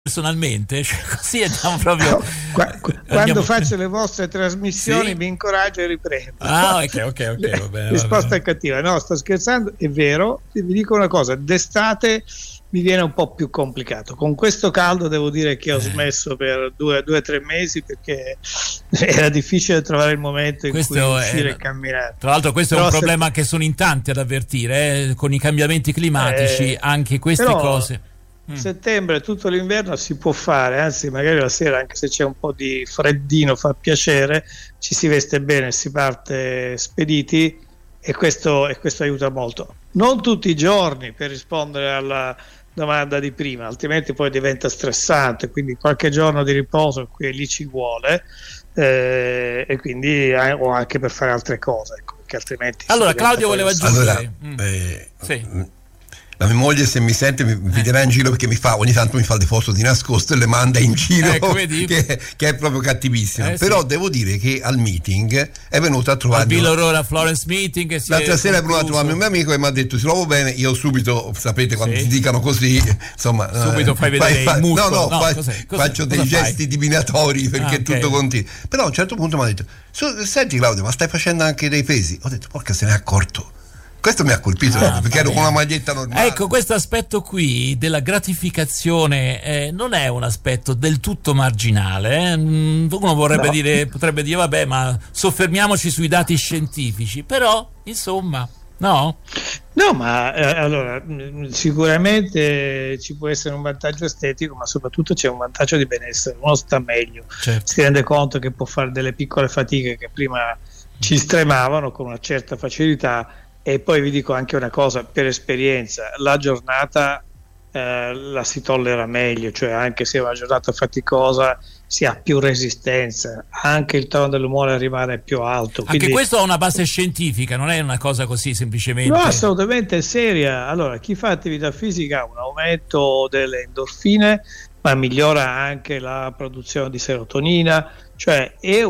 personalmente, cioè, così andiamo proprio quando faccio le vostre trasmissioni, sì, mi incoraggio e riprendo. Ok, va bene, risposta è cattiva. No, sto scherzando, è vero. Vi dico una cosa, d'estate mi viene un po' più complicato. Con questo caldo devo dire che ho smesso per 2 o 3 mesi, perché era difficile trovare il momento in cui uscire e camminare. Tra l'altro questo è un problema che sono in tanti ad avvertire, con i cambiamenti climatici, anche queste cose. Settembre, tutto l'inverno si può fare, anzi magari la sera, anche se c'è un po' di freddino, fa piacere, ci si veste bene, si parte spediti, e questo aiuta molto. Non tutti i giorni, per rispondere alla domanda di prima, altrimenti poi diventa stressante, quindi qualche giorno di riposo qui lì ci vuole, e quindi o anche per fare altre cose, ecco, perché altrimenti. Allora Claudio voleva aggiungere. Sì. La mia moglie, se mi sente, mi piglierà in giro, perché ogni tanto mi fa le foto di nascosto e le manda in giro, che è proprio cattivissima. Però devo dire che al meeting è venuta a trovarmi. Al Bill Aurora Florence Meeting. L'altra sera è venuta a trovarmi un mio amico e mi ha detto: ti trovo bene. Io subito, sapete, quando ti dicano così, insomma, subito fai vedere il muscolo. Faccio dei gesti divinatori, perché tutto continua. Però a un certo punto mi ha detto: senti Claudio, ma stai facendo anche dei pesi? Ho detto: porca, se ne è accorto. Questo mi ha colpito, perché ero con una maglietta normale. Ecco, questo aspetto qui della gratificazione non è un aspetto del tutto marginale. Uno potrebbe dire vabbè, ma soffermiamoci sui dati scientifici, però insomma, no? No, ma allora sicuramente ci può essere un vantaggio estetico, ma soprattutto c'è un vantaggio di benessere, uno sta meglio, certo. Si rende conto che può fare delle piccole fatiche che prima ci stremavano con una certa facilità. E poi vi dico anche una cosa, per esperienza: la giornata la si tollera meglio, cioè anche se è una giornata faticosa si ha più resistenza, anche il tono dell'umore rimane più alto. Anche questo ha una base scientifica, non è una cosa così semplicemente. No, assolutamente seria. Allora, chi fa attività fisica ha un aumento delle endorfine, ma migliora anche la produzione di serotonina, cioè è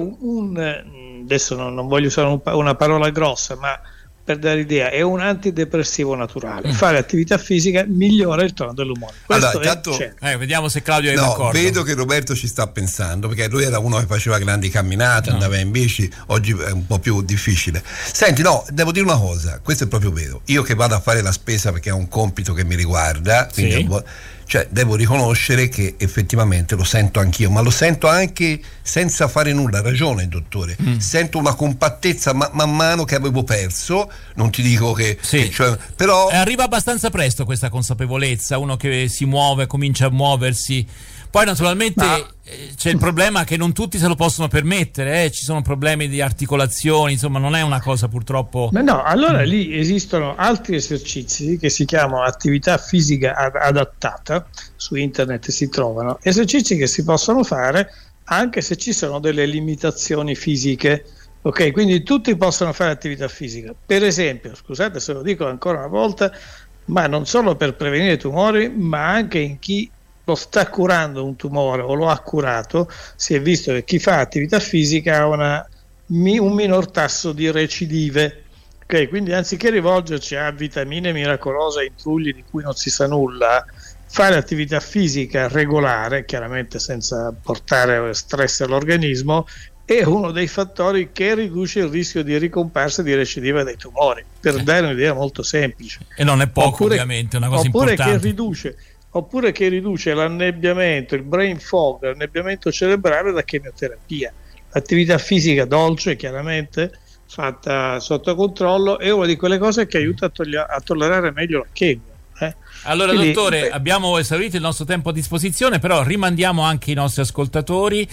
adesso non voglio usare una parola grossa, ma per dare idea, è un antidepressivo naturale. Fare attività fisica migliora il tono dell'umore. Allora, intanto, vediamo se Claudio è d'accordo. Vedo che Roberto ci sta pensando, perché lui era uno che faceva grandi camminate, andava in bici, oggi è un po' più difficile. Senti, devo dire una cosa, questo è proprio vero. Io che vado a fare la spesa perché è un compito che mi riguarda, quindi cioè devo riconoscere che effettivamente lo sento anch'io, ma lo sento anche senza fare nulla. Ha ragione il dottore, sento una compattezza man mano che avevo perso. Non ti dico che però arriva abbastanza presto questa consapevolezza, uno che si muove, comincia a muoversi. Poi naturalmente c'è il problema che non tutti se lo possono permettere, ci sono problemi di articolazioni, insomma non è una cosa purtroppo. Ma no, allora lì esistono altri esercizi che si chiamano attività fisica adattata, su internet si trovano, esercizi che si possono fare anche se ci sono delle limitazioni fisiche. Ok, quindi tutti possono fare attività fisica. Per esempio, scusate se lo dico ancora una volta, ma non solo per prevenire tumori, ma anche in chi lo sta curando un tumore o lo ha curato, si è visto che chi fa attività fisica ha un minor tasso di recidive. Okay, quindi anziché rivolgerci a vitamine miracolose, intrugli di cui non si sa nulla, fare attività fisica regolare, chiaramente senza portare stress all'organismo, è uno dei fattori che riduce il rischio di ricomparsa di recidiva dei tumori, per dare un'idea molto semplice. E non è poco, ovviamente, è una cosa importante. Oppure che riduce l'annebbiamento, il brain fog, l'annebbiamento cerebrale da chemioterapia. L'attività fisica dolce, chiaramente fatta sotto controllo, è una di quelle cose che aiuta a tollerare meglio la chemio. Allora, quindi, dottore, abbiamo esaurito il nostro tempo a disposizione, però rimandiamo anche i nostri ascoltatori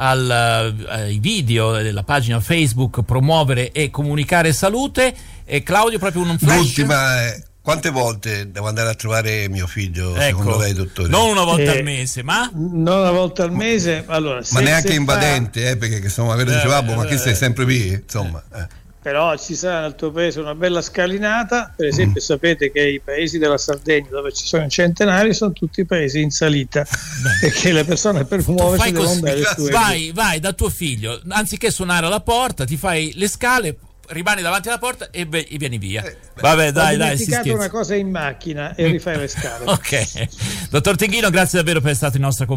ai video della pagina Facebook Promuovere e Comunicare Salute. E Claudio, proprio un flash. L'ultima è: quante volte devo andare a trovare mio figlio, secondo lei, dottore? Non una volta al mese, ma? Non una volta al mese, allora, ma neanche invadente, perché insomma, diceva, ma che sei sempre lì, insomma. Però ci sarà nel tuo paese una bella scalinata. Per esempio, sapete che i paesi della Sardegna dove ci sono i centenari sono tutti paesi in salita, perché le persone per muoversi devono andare su. Vai da tuo figlio, anziché suonare alla porta, ti fai le scale, rimani davanti alla porta e vieni via. Vabbè, dai, ho dimenticato una cosa in macchina e rifai le scale. Ok, dottor Tinghino, grazie davvero per essere stato in nostra compagnia.